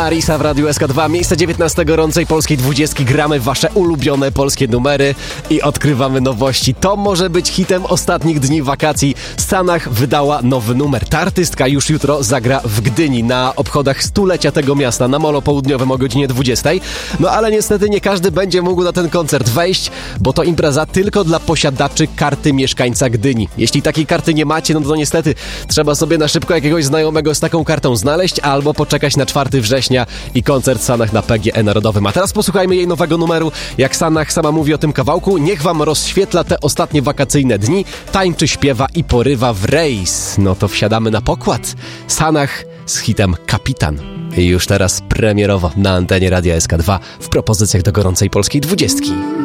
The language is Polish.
Marisa w Radiu SK2. Miejsce 19 gorącej polskiej 20. Gramy wasze ulubione polskie numery i odkrywamy nowości. To może być hitem ostatnich dni wakacji. Sanach wydała nowy numer. Ta artystka już jutro zagra w Gdyni na obchodach stulecia tego miasta na Molo Południowym o godzinie 20. No ale niestety nie każdy będzie mógł na ten koncert wejść, bo to impreza tylko dla posiadaczy karty mieszkańca Gdyni. Jeśli takiej karty nie macie, no to niestety trzeba sobie na szybko jakiegoś znajomego z taką kartą znaleźć albo poczekać na 4 września i koncert Sanach na PGE Narodowym. A teraz posłuchajmy jej nowego numeru. Jak Sanach sama mówi o tym kawałku, niech wam rozświetla te ostatnie wakacyjne dni, tańczy, śpiewa i porywa w rejs. No to wsiadamy na pokład. Sanach z hitem Kapitan. I już teraz premierowo na antenie Radia SK2 w propozycjach do gorącej polskiej 20.